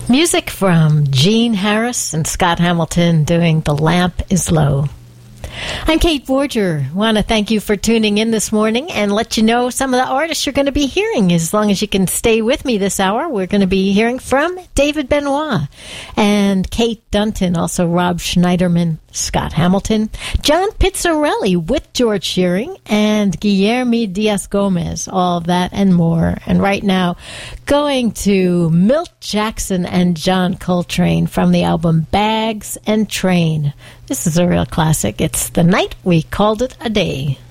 Music from Gene Harris and Scott Hamilton doing The Lamp is Low. I'm Kate Borger. Want to thank you for tuning in this morning and let you know some of the artists you're going to be hearing. As long as you can stay with me this hour, we're going to be hearing from David Benoit and Kate Dunton, also Rob Schneiderman, Scott Hamilton, John Pizzarelli with George Shearing, and Guillermo Diaz-Gomez, all of that and more. And right now, going to Milt Jackson and John Coltrane from the album Bags and Train. This is a real classic. It's The Night We Called It a Day.